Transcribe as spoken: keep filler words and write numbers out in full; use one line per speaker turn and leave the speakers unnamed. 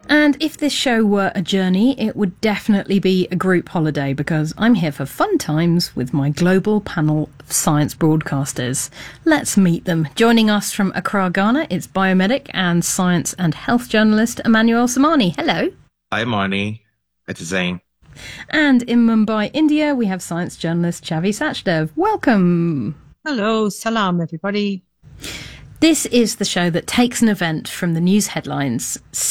And if this show were a journey, it would definitely be a group holiday, because I'm here for fun times with my global panel of science broadcasters. Let's meet them. Joining us from Accra, Ghana, it's biomedic and science and health journalist Emmanuel Samani. Hello.
Hi, Marnie. It's Zain.
And in Mumbai, India, we have science journalist Chavi Sachdev. Welcome.
Hello, salam, everybody.
This is the show that takes an event from the news headlines,